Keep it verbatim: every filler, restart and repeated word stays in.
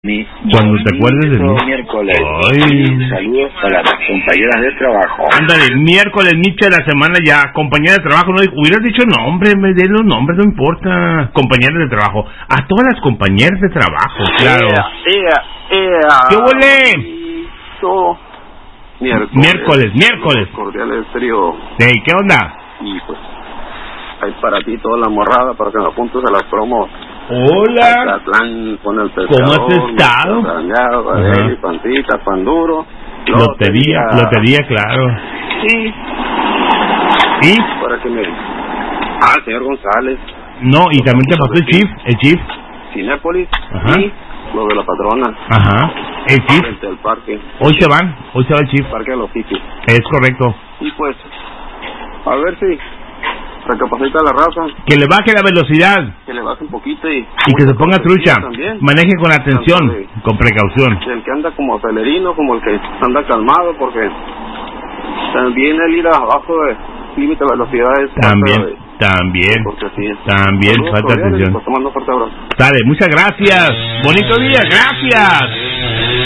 Mi, Cuando te acuerdes de mí. Miércoles. Ay. Saludos para las compañeras de trabajo. Ándale, miércoles, Nietzsche de la semana ya. Compañera de trabajo, no hubieras dicho nombre, me den los nombres, no importa. Compañeras de trabajo. A todas las compañeras de trabajo, claro. Ea, ea, ¿Qué huele? Todo. Miércoles. Miércoles, miércoles. Cordiales frío. Hey, ¿qué onda? Y pues, hay para ti toda la morrada para que me apuntes a las promos. Hola. Catlán con el pescador. ¿Cómo has estado? Cañado, badeli, pancita, pan duro. Lotería, lotería, claro. Sí. ¿Y? Para que me... Ah, el señor González. No, y también te pasó el chief, el chief. Cinépolis. Ajá. Y lo de la patrona. Ajá. El chief. Frente al parque. Hoy se van, hoy se va el chief. Parque de los hippies. Es correcto. Y pues, a ver si recapacita la raza. Que le baje la velocidad. Que le baje un poquito y... Y que se ponga trucha. También. Maneje con atención, De, con precaución. el que anda como acelerino, como el que anda calmado, porque también el ir abajo de límite de velocidad es... También, de, también, porque así es. también, Saludos falta cordiales, atención. pues, te mando un fuerte abrazo. Dale, muchas gracias. Bonito día, gracias.